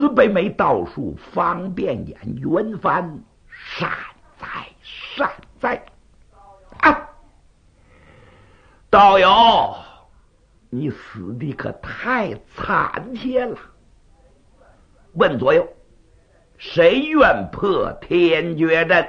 北美道术方便眼云帆，善哉善哉啊！道友，你死的可太惨切了。问左右，谁愿破天绝阵？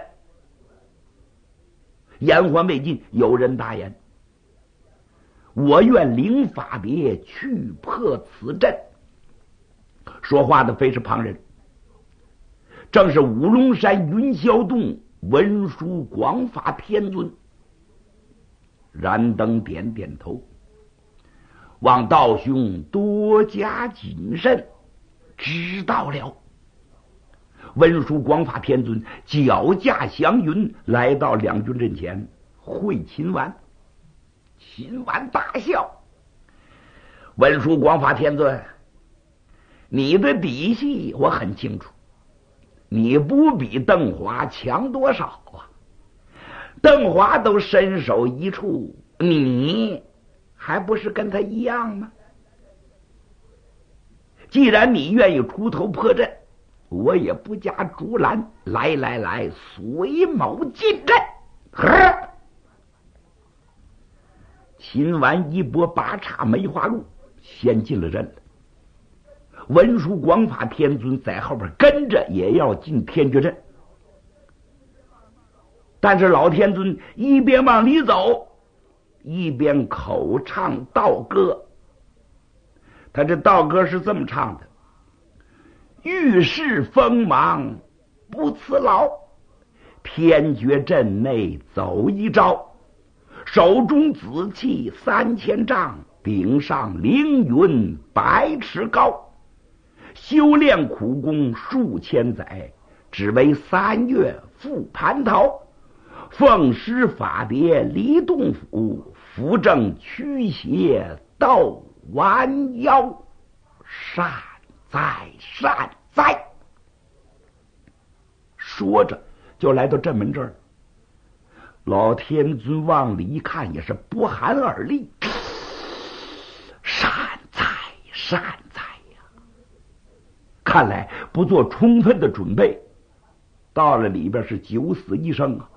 言还未尽，有人答言：我愿领法别去破此阵。说话的非是旁人，正是五龙山云霄洞文殊广法天尊。燃灯点点头，望道兄多加谨慎，知道了。文殊广法天尊脚驾祥云来到两军阵前，会秦完。秦完大笑：文殊广法天尊，你的底细我很清楚，你不比邓华强多少啊？邓华都身首异处，你还不是跟他一样吗？既然你愿意出头破阵，我也不加阻拦。来，随某进阵。秦完一拨八叉梅花鹿，先进了阵了。文殊广法天尊在后边跟着，也要进天绝阵。但是老天尊一边往里走，一边口唱道歌。他这道歌是这么唱的：遇事锋芒不辞劳，天绝阵内走一招，手中紫气3000丈，顶上凌云100尺高，修炼苦功数千载，只为3月复蟠桃。奉师法别离洞府，扶正驱邪斗弯腰。善哉。说着就来到阵门这儿。老天尊往里一看，也是不寒而栗：善哉呀！看来不做充分的准备，到了里边是九死一生啊！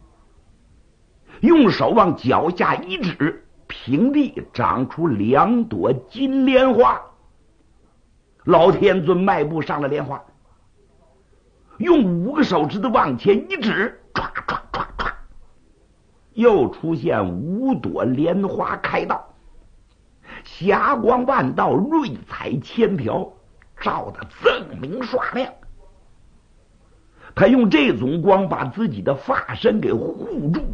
用手往脚下一指，平地长出2朵金莲花。老天尊迈步上了莲花，用5个手指头往前一指，唰，又出现5朵莲花开道，霞光万道，瑞彩千条，照得锃明刷亮。他用这种光把自己的发身给护住，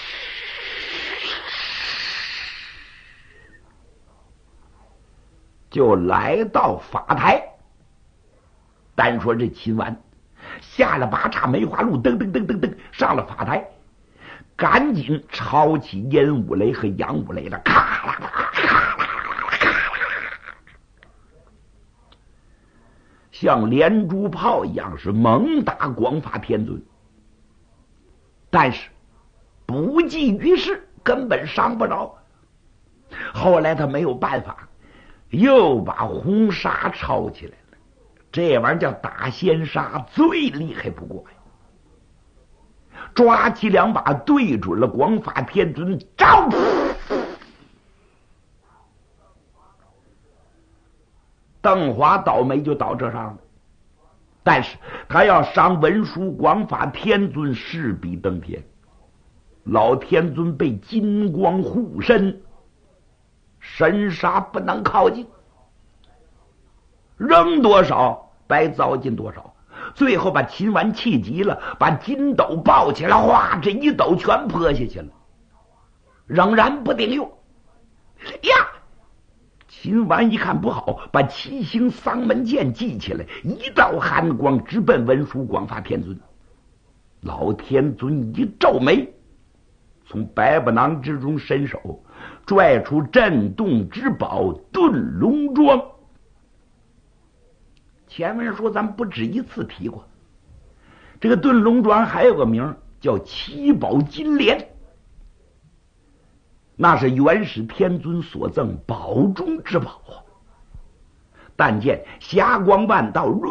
就来到法台。单说这秦完下了八叉梅花鹿，噔上了法台，赶紧抄起烟雾雷和阳雾雷了，咔啦咔啦，像连珠炮一样是猛打广法天尊。但是不济于事，根本伤不着。后来他没有办法，又把红纱抄起来了。这玩意儿叫打仙沙，最厉害不过呀！抓起2把对准了广法天尊，招！邓华倒霉就倒这上了。但是他要伤文殊广法天尊，势必登天。老天尊被金光护身，神杀不能靠近，扔多少白糟践多少。最后把秦完气急了，把金斗抱起来，哗，这一斗全泼下去了，仍然不顶用呀！秦完一看不好，把七星丧门剑记起来，一道寒光直奔文殊广法天尊。老天尊一皱眉，从百宝囊之中伸手拽出镇洞之宝遁龙桩。前面说咱们不止一次提过，这个遁龙桩还有个名叫七宝金莲，那是元始天尊所赠宝中之宝。 但见霞光万道，